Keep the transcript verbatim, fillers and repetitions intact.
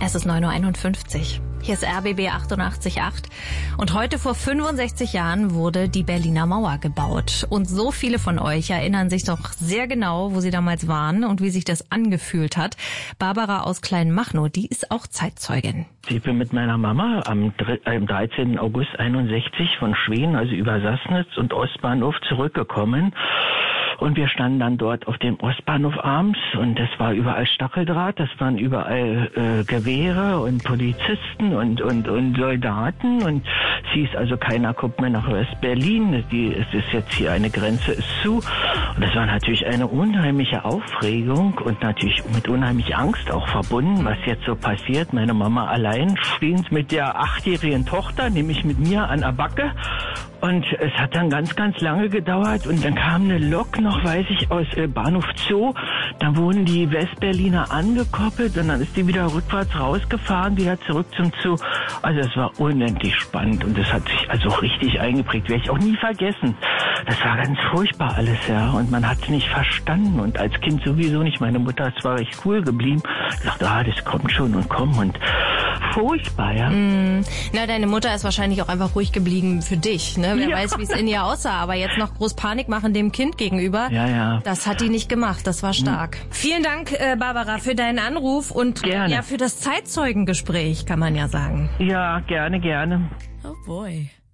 Es ist neun Uhr einundfünfzig. Hier ist R B B achtundachtzig Komma acht. Und heute vor fünfundsechzig Jahren wurde die Berliner Mauer gebaut. Und so viele von euch erinnern sich doch sehr genau, wo sie damals waren und wie sich das angefühlt hat. Barbara aus Kleinmachnow, die ist auch Zeitzeugin. Ich bin mit meiner Mama am dreizehnten August einundsechzig von Schweden, also über Sassnitz und Ostbahnhof zurückgekommen. Und wir standen dann dort auf dem Ostbahnhof abends und es war überall Stacheldraht, das waren überall äh, Gewehre und Polizisten und, und, und Soldaten und es hieß also, keiner kommt mehr nach West-Berlin, die, es ist jetzt hier, eine Grenze ist zu. Und das war natürlich eine unheimliche Aufregung und natürlich mit unheimlich Angst auch verbunden, was jetzt so passiert. Meine Mama allein stehend mit der achtjährigen Tochter, nämlich mit mir an der Backe. Und es hat dann ganz, ganz lange gedauert und dann kam eine Lok noch, weiß ich, aus äh, Bahnhof Zoo. Dann wurden die Westberliner angekoppelt und dann ist die wieder rückwärts rausgefahren, wieder zurück zum Zoo. Also es war unendlich spannend und das hat sich also richtig eingeprägt, werde ich auch nie vergessen. Das war ganz furchtbar alles, ja, und man hat es nicht verstanden und als Kind sowieso nicht. Meine Mutter ist zwar recht cool geblieben, gesagt, ah, das kommt schon und komm und furchtbar, ja. Mm, na, deine Mutter ist wahrscheinlich auch einfach ruhig geblieben für dich, ne? Wer ja. weiß, wie es in ihr aussah, aber jetzt noch groß Panik machen dem Kind gegenüber, ja, ja. das hat die nicht gemacht, das war stark. Mm. Vielen Dank, äh, Barbara, für deinen Anruf und gerne. ja für das Zeitzeugengespräch, kann man ja sagen. Ja, gerne, gerne. Oh boy.